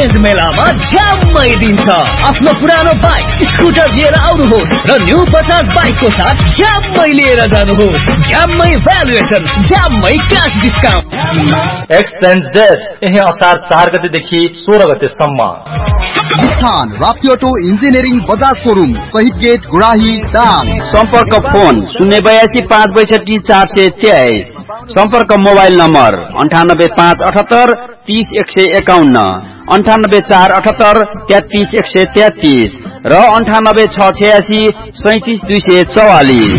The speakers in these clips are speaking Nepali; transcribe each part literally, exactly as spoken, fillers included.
एक्सचेन्ज मेलामा झ्याम्मै दिन्छ। आफ्नो पुरानो बाइक स्कुटर लिएर आउनुहोस् र न्यू बजाज बाइकको साथ झ्याम्मै लिएर जानुहोस्। झ्याम्मै valuation, झ्याम्मै cash discount. Exchange date यही असार चार गतेदेखि सोह्र गतेसम्म। स्थान Rapti auto engineering Bajaj showroom, शहीद गेट, गुराही, दाङ। सम्पर्क फोन शून्य बयासी पाँच बैसठी चार सय तेइस। सम्पर्क मोबाइल नम्बर अन्ठानब्बे पाँच अठहत्तर तीस एक सय एकाउन्न, अन्ठानब्बे चार अठहत्तर तेत्तिस एक सय तेत्तिस र अन्ठानब्बे छ छयासी सैतिस दुई सय चौवालिस।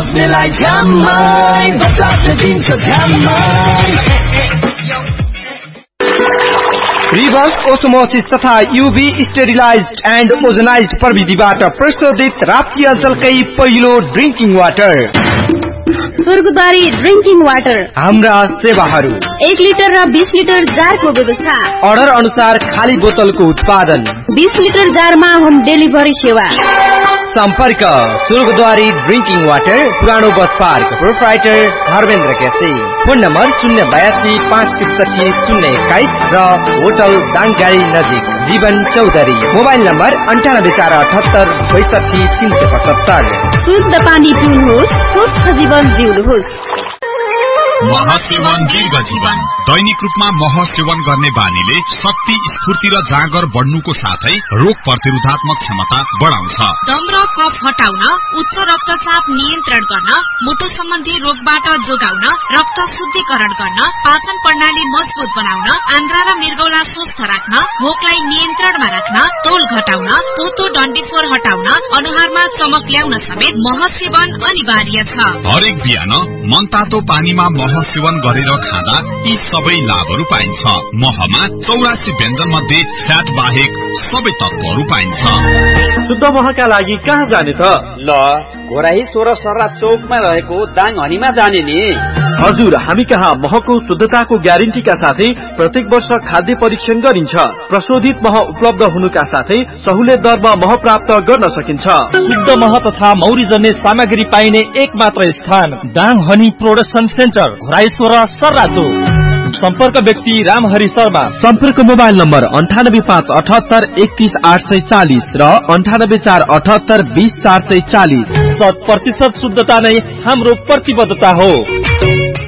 रिभर्स ओस्मोसिस तथा यूभी स्टेरिलाइज्ड एन्ड ओजनाइज्ड प्रविधिबाट प्रशोधित राप्ती अञ्चलकै पहिलो drinking water Swargadwari drinking water. हाम्रा सेवाहरू एक लिटर र बीस लिटर जारको व्यवस्था। अर्डर अनुसार खाली बोतलको उत्पादन। बीस लिटर जारमा होम डेलिभरी सेवा। सम्पर्क स्वर्गद्वारी ड्रिङ्किङ वाटर, पुरानो bus park, proprietor Dharmendra KC. Phone number शून्य बयासी पाँच त्रिसठी शून्य एक्काइस र होटल दाङगाडी नजिक जीवन चौधरी। मोबाइल नम्बर अन्ठानब्बे चार अठहत्तर बैसठी तीन सय पचहत्तर। शुद्ध पानी पिउनुहोस्, स्वस्थ जीवन जिउनुहोस्। महसेवन दीर्घ जीवन। दैनिक रूपमा मह सेवन गर्ने बानीले शक्ति, स्फूर्ति र जाँगर बढ्नुको साथै रोग प्रतिरोधात्मक क्षमता बढाउँछ। दम र कफ हटाउन, उच्च रक्तचाप नियन्त्रण गर्न, मुटु सम्बन्धी रोगबाट जोगाउन, रक्त शुद्धिकरण गर्न, पाचन प्रणाली मजबुत बनाउन, आन्द्रा र मृगौला स्वस्थ राख्न, भोकलाई नियन्त्रणमा राख्न, तौल घटाउन, पोतो डन्डीफोर हटाउन, अनुहारमा चमक ल्याउन समेत मह सेवन अनिवार्य छ। हरेक बिहान मनतातो पानीमा मह सेवन गरेर खाँदा यी सबै लाभहरू पाइन्छ। महमा चौरासी व्यञ्जन मध्ये फ्याट बाहेक सबै तत्वहरू पाइन्छ। शुद्ध महका लागि कहाँ जाने त? ल घोराही सोह्र सर्रा चौकमा रहेको दाङ हनीमा जाने नि। हजुर, हामी कहाँ महको शुद्धताको ग्यारेन्टीका साथै प्रत्येक वर्ष खाद्य परीक्षण गरिन्छ। प्रशोधित मह उपलब्ध हुनुका साथै सहुलियत दरमा मह प्राप्त गर्न सकिन्छ। शुद्ध मह तथा मौरी जन्ने सामग्री पाइने एक मात्र स्थान दाङ हनी प्रोडक्सन सेन्टर, घोराइश्वर सर्राचो। सम्पर्क व्यक्ति रामहरि शर्मा। सम्पर्क मोबाइल नम्बर अन्ठानब्बे पाँच अठहत्तर एकतीस आठ सय चालिस र अन्ठानब्बे चार अठहत्तर बीस चार सय चालिस। शत प्रतिशत शुद्धता नै हाम्रो प्रतिबद्धता हो।